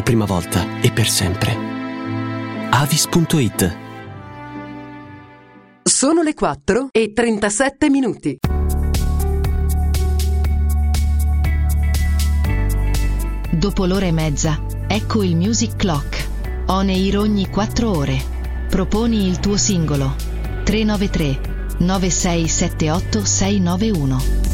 prima volta e per sempre. Avis.it. Sono le 4:37. Dopo l'ora e mezza, ecco il Music Clock. On air ogni 4 ore. Proponi il tuo singolo. 393 9678 691.